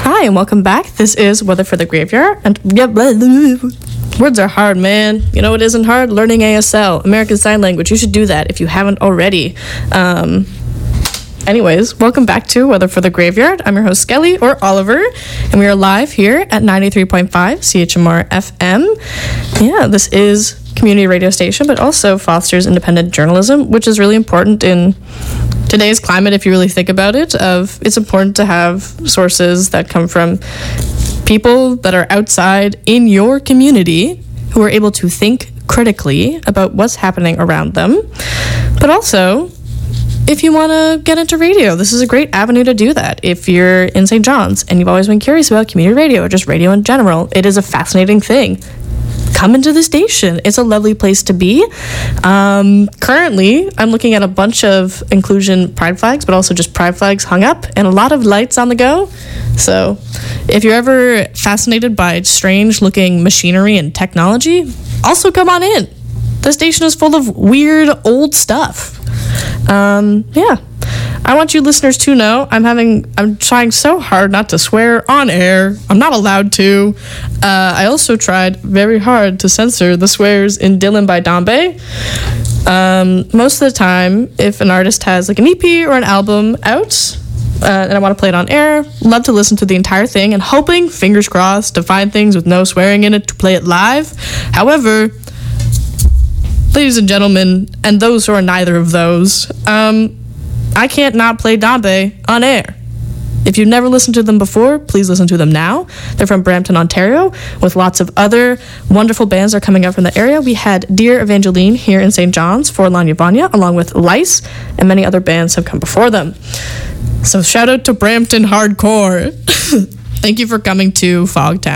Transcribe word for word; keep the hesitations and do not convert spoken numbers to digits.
Hi, and welcome back. This is Weather for the Graveyard. And yeah, blah, blah, blah. Words are hard, man. You know what isn't hard? Learning A S L, American Sign Language. You should do that if you haven't already. Um, anyways, welcome back to Weather for the Graveyard. I'm your host, Skelly, or Oliver, and we are live here at ninety-three point five C H M R F M. Yeah, this is community radio station, but also fosters independent journalism, which is really important in today's climate, if you really think about it. Of it's important to have sources that come from people that are outside in your community who are able to think critically about what's happening around them. But also, if you want to get into radio, this is a great avenue to do that. If you're in Saint John's and you've always been curious about community radio or just radio in general, it is a fascinating thing. Come into the station. It's a lovely place to be. Um, currently, I'm looking at a bunch of inclusion pride flags, but also just pride flags hung up and a lot of lights on the go. So if you're ever fascinated by strange looking machinery and technology, also come on in. The station is full of weird old stuff. Um, yeah. I want you listeners to know I'm having, I'm trying so hard not to swear on air. I'm not allowed to. Uh, I also tried very hard to censor the swears in Dylan by Dombe. Um, most of the time, if an artist has like an E P or an album out, uh, and I want to play it on air, love to listen to the entire thing and hoping, fingers crossed, to find things with no swearing in it to play it live. However, ladies and gentlemen, and those who are neither of those, um, I can't not play Dombe on air. If you've never listened to them before, please listen to them now. They're from Brampton, Ontario, with lots of other wonderful bands that are coming out from the area. We had Dear Evangeline here in Saint John's for La Vanya, along with Lice, and many other bands have come before them. So shout out to Brampton Hardcore. Thank you for coming to Fogtown.